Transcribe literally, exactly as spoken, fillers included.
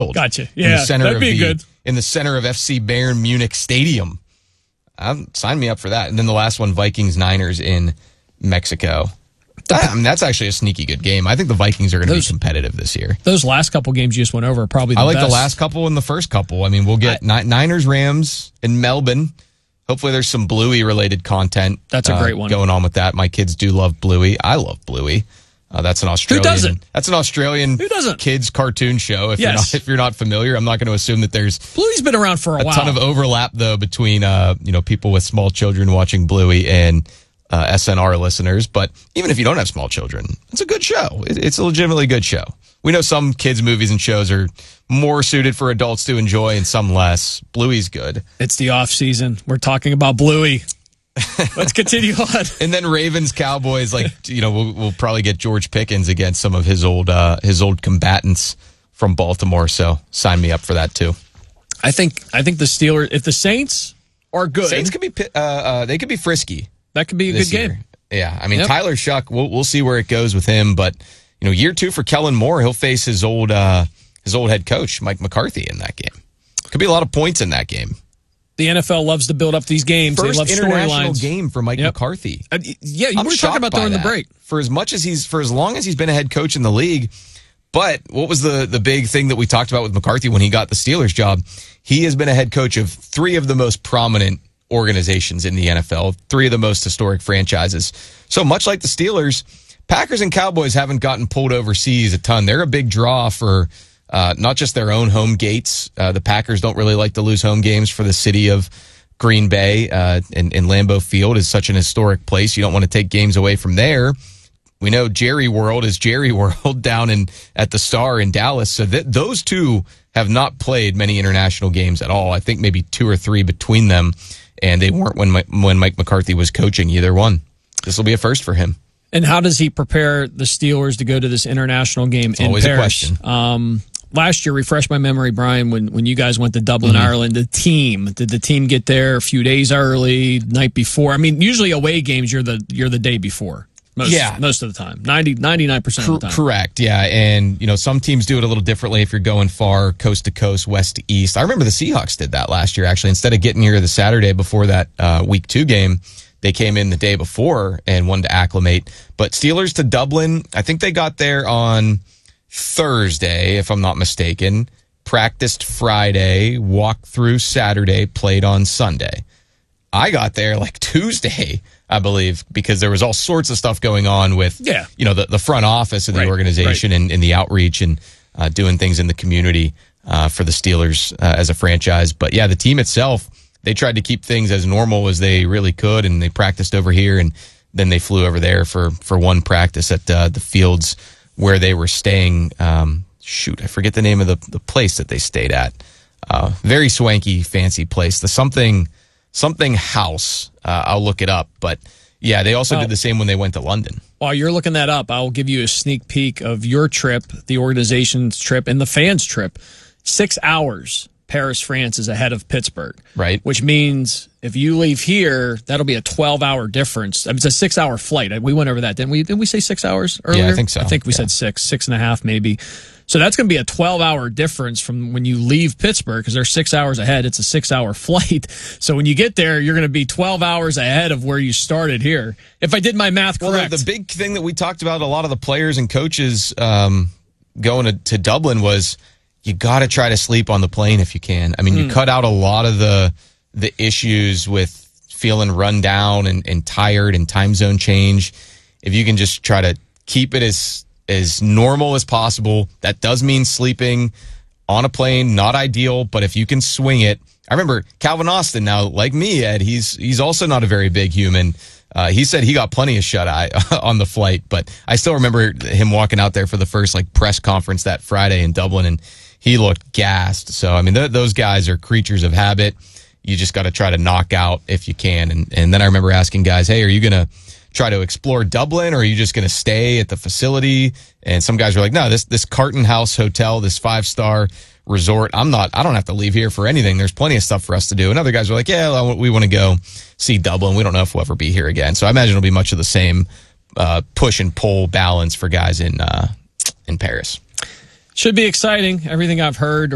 Gotcha. Yeah, in the center that'd of be the, good. In the center of F C Bayern Munich Stadium. Um, sign me up for that. And then the last one, Vikings-Niners in Mexico. That, I mean, that's actually a sneaky good game. I think the Vikings are going to be competitive this year. Those last couple games you just went over are probably the I like best. the last couple and the first couple. I mean, we'll get I, Niners-Rams in Melbourne. Hopefully there's some Bluey-related content. That's a great uh, one. Going on with that. My kids do love Bluey. I love Bluey. Uh, that's an Australian. Who doesn't? That's an Australian Who doesn't? kids cartoon show. If yes. you're not, if you're not familiar, I'm not going to assume that there's Bluey's been around for a, a while. ton of overlap though between uh, you know people with small children watching Bluey and uh, S N R listeners. But even if you don't have small children, it's a good show. It, it's a legitimately good show. We know some kids' movies and shows are more suited for adults to enjoy and some less. Bluey's good. It's the off season. We're talking about Bluey. Let's continue on. And then Ravens Cowboys, like you know, we'll, we'll probably get George Pickens against some of his old uh, his old combatants from Baltimore. So sign me up for that too. I think I think the Steelers, if the Saints are good, Saints could be uh, uh, they could be frisky. That could be a good year. game. Yeah, I mean yep. Tyler Shuck, we'll we'll see where it goes with him, but you know, year two for Kellen Moore, he'll face his old uh, his old head coach Mike McCarthy in that game. Could be a lot of points in that game. The N F L loves to build up these games. First they love international storylines. game for Mike yep. McCarthy. Uh, yeah, you I'm were talking about during that. the break. For as much as he's, for as long as he's been a head coach in the league, but what was the the big thing that we talked about with McCarthy when he got the Steelers job? He has been a head coach of three of the most prominent organizations in the N F L, three of the most historic franchises. So much like the Steelers, Packers and Cowboys haven't gotten pulled overseas a ton. They're a big draw for uh, not just their own home gates. Uh, the Packers don't really like to lose home games for the city of Green Bay, uh, and, and Lambeau Field is such an historic place. You don't want to take games away from there. We know Jerry World is Jerry World down in at the Star in Dallas. So th- those two have not played many international games at all. I think maybe two or three between them, and they weren't when My- when Mike McCarthy was coaching either one. This will be a first for him. And how does he prepare the Steelers to go to this international game it's in always Paris? A question. Um, last year, refresh my memory, Brian, when, when you guys went to Dublin, mm-hmm. Ireland, the team, did the team get there a few days early, night before? I mean, usually away games, you're the you're the day before. Most, yeah. most of the time. ninety, ninety-nine percent of the time. Correct, yeah. And, you know, some teams do it a little differently if you're going far, coast to coast, west to east. I remember the Seahawks did that last year, actually. Instead of getting here the Saturday before that uh, week two game, they came in the day before and wanted to acclimate. But Steelers to Dublin, I think they got there on Thursday, if I'm not mistaken. Practiced Friday, walked through Saturday, played on Sunday. I got there like Tuesday, I believe, because there was all sorts of stuff going on with, yeah. you know, the, the front office of the right, organization right. and, and the outreach and uh, doing things in the community uh, for the Steelers uh, as a franchise. But yeah, the team itself, they tried to keep things as normal as they really could, and they practiced over here, and then they flew over there for, for one practice at uh, the fields where they were staying. Um, shoot, I forget the name of the, the place that they stayed at. Uh, very swanky, fancy place. The something... Something house. Uh, I'll look it up. But, yeah, they also well, did the same when they went to London. While you're looking that up, I'll give you a sneak peek of your trip, the organization's trip, and the fans' trip. Six hours, Paris, France is ahead of Pittsburgh. Right. Which means if you leave here, that'll be a twelve-hour difference. I mean, it's a six-hour flight. We went over that, didn't we? Didn't we say six hours earlier? Yeah, I think so. I think we yeah. said six, six and a half maybe. So that's going to be a twelve-hour difference from when you leave Pittsburgh because they're six hours ahead. It's a six-hour flight. So when you get there, you're going to be twelve hours ahead of where you started here. If I did my math correct. Well, the, the big thing that we talked about, a lot of the players and coaches um, going to, to Dublin was you got to try to sleep on the plane if you can. I mean, mm. you cut out a lot of the the issues with feeling run down and, and tired and time zone change. If you can just try to keep it as as normal as possible. That does mean sleeping on a plane, not ideal, but if you can swing it. I remember Calvin Austin, now like me, Ed, he's he's also not a very big human. Uh, he said he got plenty of shut-eye on the flight, but I still remember him walking out there for the first like press conference that Friday in Dublin, and he looked gassed. So, I mean, th- those guys are creatures of habit. You just got to try to knock out if you can. And, and then I remember asking guys, hey, are you going to try to explore Dublin, or are you just going to stay at the facility? And some guys were like, no, this this Carton House Hotel, this five-star resort, I'm not, I don't have to leave here for anything. There's plenty of stuff for us to do. And other guys were like, yeah, we want to go see Dublin. We don't know if we'll ever be here again. So I imagine it'll be much of the same uh, push and pull balance for guys in uh, in Paris. Should be exciting. Everything I've heard